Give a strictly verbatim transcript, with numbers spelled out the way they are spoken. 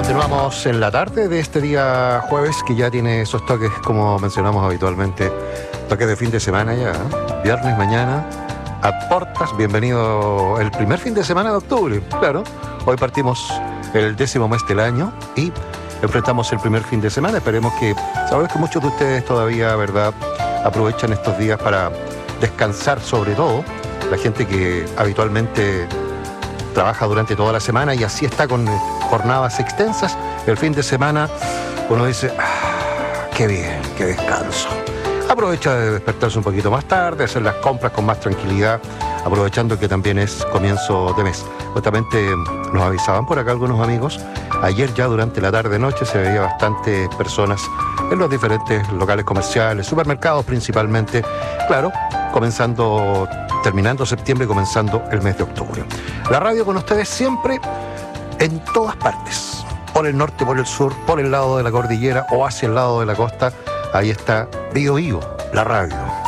Continuamos en la tarde de este día jueves, que ya tiene esos toques, como mencionamos habitualmente, toques de fin de semana ya, ¿eh? Viernes, mañana, a portas, bienvenido el primer fin de semana de octubre, claro. Hoy partimos el décimo mes del año y enfrentamos el primer fin de semana. Esperemos que, sabemos que muchos de ustedes todavía, ¿verdad?, aprovechan estos días para descansar, sobre todo la gente que habitualmente trabaja durante toda la semana y así está con jornadas extensas. El fin de semana uno dice, ah, qué bien, qué descanso. Aprovecha de despertarse un poquito más tarde, hacer las compras con más tranquilidad, aprovechando que también es comienzo de mes. Justamente nos avisaban por acá algunos amigos, ayer ya durante la tarde-noche se veía bastantes personas en los diferentes locales comerciales, supermercados principalmente, claro, comenzando, terminando septiembre, comenzando el mes de octubre. La radio con ustedes siempre, en todas partes, por el norte, por el sur, por el lado de la cordillera o hacia el lado de la costa. Ahí está Bío Bío, la radio.